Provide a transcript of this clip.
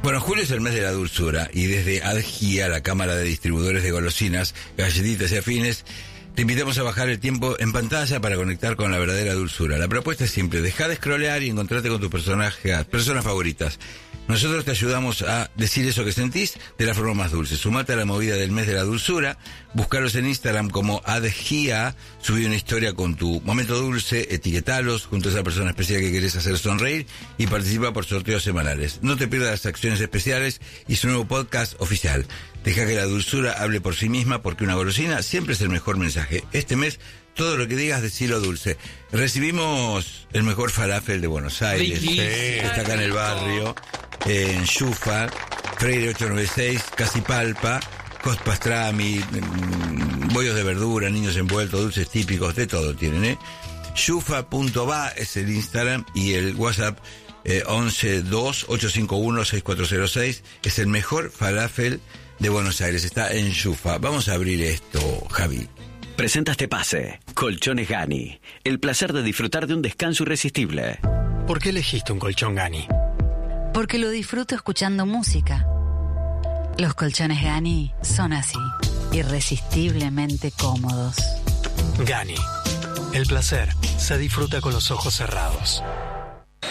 Bueno, julio es el mes de la dulzura y desde Adgia, la Cámara de Distribuidores de Golosinas, Galletitas y Afines, te invitamos a bajar el tiempo en pantalla para conectar con la verdadera dulzura. La propuesta es simple: deja de scrollear y encontrarte con tus personas favoritas. Nosotros te ayudamos a decir eso que sentís de la forma más dulce. Sumate a la movida del mes de la dulzura, buscaros en Instagram como Adgia, subí una historia con tu momento dulce, etiquetalos junto a esa persona especial que querés hacer sonreír y participa por sorteos semanales. No te pierdas las acciones especiales y su nuevo podcast oficial. Deja que la dulzura hable por sí misma, porque una golosina siempre es el mejor mensaje. Este mes, todo lo que digas, decilo dulce. Recibimos el mejor falafel de Buenos Aires. Sí, está acá en el barrio, en Yufa, Freire 896, Casi Palpa, Cost Pastrami, bollos de verdura, niños envueltos, dulces típicos, de todo tienen, Yufa.va es el Instagram y el WhatsApp 1128516406. Es el mejor falafel de Buenos Aires, está en Yufa. Vamos a abrir esto, Javi. Presenta este pase. Colchones Gani. El placer de disfrutar de un descanso irresistible. ¿Por qué elegiste un colchón Gani? Porque lo disfruto escuchando música. Los colchones Gani son así, irresistiblemente cómodos. Gani. El placer se disfruta con los ojos cerrados.